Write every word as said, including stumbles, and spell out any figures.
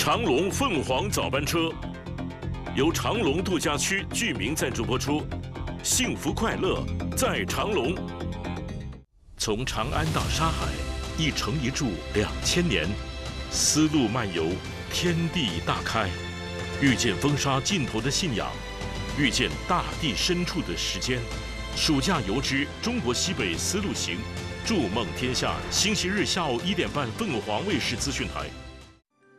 长隆凤凰早班车由长隆度假区居民赞助播出，幸福快乐在长隆。从长安到沙海，一城一住两千年，丝路漫游，天地大开，遇见风沙尽头的信仰，遇见大地深处的时间。暑假游之中国西北丝路行，筑梦天下。星期日下午一点半，凤凰卫视资讯台。